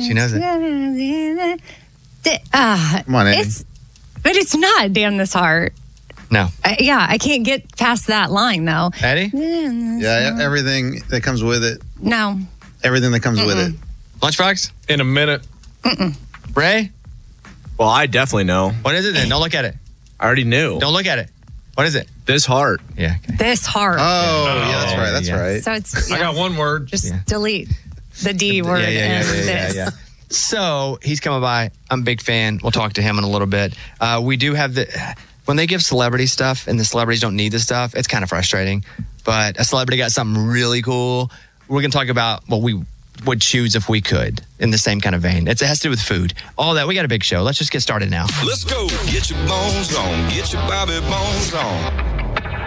She knows it. Come on, Eddie. But it's not Damn This Heart. No. I can't get past that line, though. Eddie? Yeah, everything that comes with it. No. Everything that comes with it. Lunchbox? In a minute. Ray? Well, I definitely know. What is it then? Don't look at it. I already knew. Don't look at it. What is it? This Heart. Yeah. Okay. This Heart. Oh, yeah, that's right. That's right. So it's. I got one word. Just delete the D word and this. So he's coming by. I'm a big fan. We'll talk to him in a little bit. We do have when they give celebrity stuff and the celebrities don't need the stuff, it's kind of frustrating. But a celebrity got something really cool. We're going to talk about what we would choose if we could in the same kind of vein. It has to do with food. All that. We got a big show. Let's just get started now. Let's go. Get your bones on. Get your Bobby bones on.